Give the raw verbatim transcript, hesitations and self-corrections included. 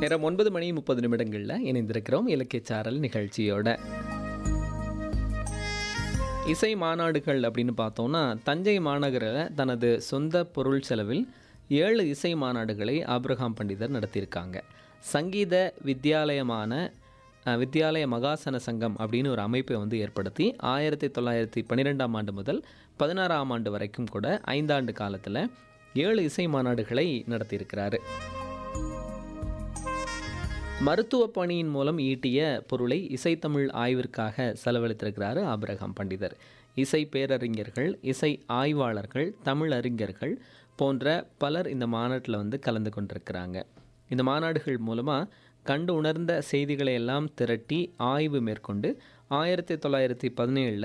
நேரம் ஒன்பது மணி முப்பது நிமிடங்களில் இணைந்திருக்கிறோம் இலக்கியச்சாரல் நிகழ்ச்சியோட. இசை மாநாடுகள் அப்படின்னு பார்த்தோம்னா, தஞ்சை மாநகரில் தனது சொந்த பொருள் செலவில் ஏழு இசை மாநாடுகளை ஆபிரகாம் பண்டிதர் நடத்தியிருக்காங்க. சங்கீத வித்யாலயமான வித்யாலய மகாசன சங்கம் அப்படின்னு ஒரு அமைப்பை வந்து ஏற்படுத்தி ஆயிரத்தி தொள்ளாயிரத்தி பன்னிரெண்டாம் ஆண்டு முதல் பதினாறாம் ஆண்டு வரைக்கும் கூட ஐந்தாண்டு காலத்தில் ஏழு இசை மாநாடுகளை நடத்தியிருக்கிறாரு. மருத்துவ பணியின் மூலம் ஈட்டிய பொருளை இசைத்தமிழ் ஆய்விற்காக செலவழித்திருக்கிறாரு ஆபிரகாம் பண்டிதர். இசை பேரறிஞர்கள், இசை ஆய்வாளர்கள், தமிழ் அறிஞர்கள் போன்ற பலர் இந்த மாநாட்டில் வந்து கலந்து கொண்டிருக்கிறாங்க. இந்த மாநாடுகள் மூலமாக கண்டு உணர்ந்த செய்திகளை எல்லாம் திரட்டி ஆய்வு மேற்கொண்டு ஆயிரத்தி தொள்ளாயிரத்தி பதினேழில்